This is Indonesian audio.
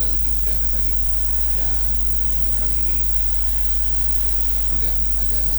tampil di udara tadi. Dan kali ini sudah ada